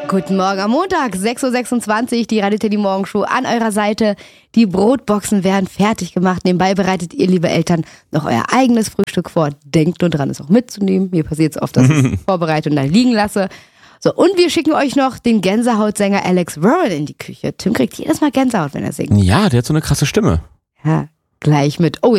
Guten Morgen am Montag, 6.26 Uhr, die Radio Teddy Morgenshow an eurer Seite. Die Brotboxen werden fertig gemacht. Nebenbei bereitet ihr, liebe Eltern, noch euer eigenes Frühstück vor. Denkt nur dran, es auch mitzunehmen. Mir passiert es oft, dass ich es vorbereite und dann liegen lasse. So, und wir schicken euch noch den Gänsehautsänger Alex Warren in die Küche. Tim kriegt jedes Mal Gänsehaut, wenn er singt. Ja, der hat so eine krasse Stimme. Ja, gleich mit. Oh,